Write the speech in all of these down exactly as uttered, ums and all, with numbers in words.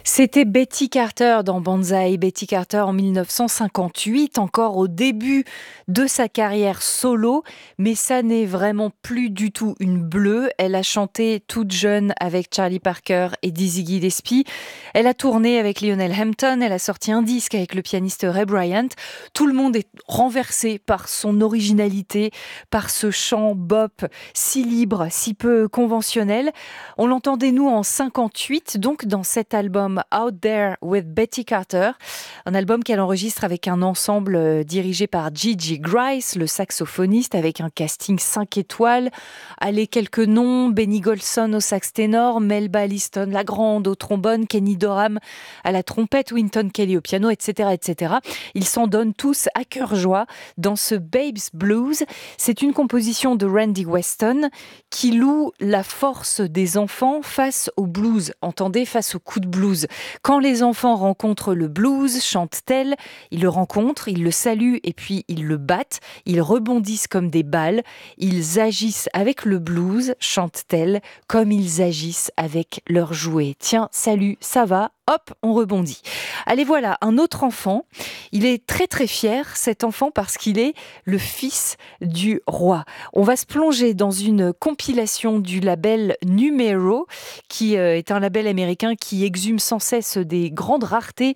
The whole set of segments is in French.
C'était Betty Carter dans Banzai. Betty Carter en mille neuf cent cinquante-huit, encore au début de sa carrière solo, mais ça n'est vraiment plus du tout une bleue. Elle a chanté toute jeune avec Charlie Parker et Dizzy Gillespie. Elle a tourné avec Lionel Hampton. Elle a sorti un disque avec le pianiste Ray Bryant. Tout le monde est renversé par son originalité, par ce chant bop si libre, si peu conventionnel. On l'entendait nous en cinquante-huit, donc dans cet album Out There with Betty Carter, un album qu'elle enregistre avec un ensemble dirigé par Gigi Grice, le saxophoniste, avec un casting cinq étoiles. Allez, quelques noms: Benny Golson au sax ténor, Melba Liston la grande au trombone, Kenny Dorham à la trompette, Wynton Kelly au piano, et cetera, et cetera. Ils s'en donnent tous à cœur joie dans ce Babes Blues. C'est une composition de Randy Weston qui loue la force des enfants face au blues. Entendez, face au coup de blues. Quand les enfants rencontrent le blues, chante-t-elle, ils le rencontrent, ils le saluent et puis ils le battent. Ils rebondissent comme des balles. Ils agissent avec le blues, chante-t-elle, comme ils agissent avec leurs jouets. Tiens, salut, ça va? Hop, on rebondit. Allez, voilà, un autre enfant. Il est très très fier, cet enfant, parce qu'il est le fils du roi. On va se plonger dans une compilation du label Numero, qui euh, est un label américain qui exhume sans cesse des grandes raretés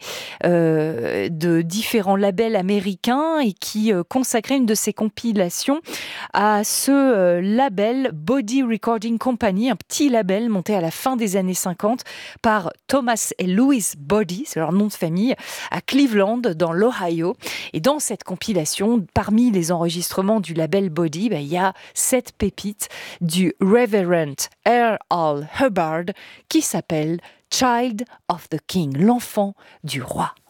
euh, de différents labels américains et qui euh, consacrait une de ses compilations à ce euh, label Body Recording Company, un petit label monté à la fin des années cinquante par Thomas et Louis Body, c'est leur nom de famille, à Cleveland, dans l'Ohio. Et dans cette compilation, parmi les enregistrements du label Body, bah, il y a cette pépite du Reverend Earl Hubbard qui s'appelle Child of the King, l'enfant du roi.